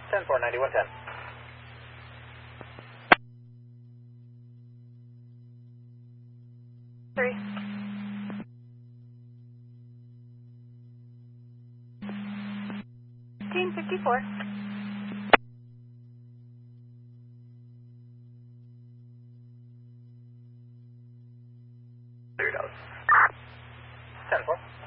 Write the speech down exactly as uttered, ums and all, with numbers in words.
ten four, ninety-one ten. Three. Team fifty-four. Three dollars. ten four.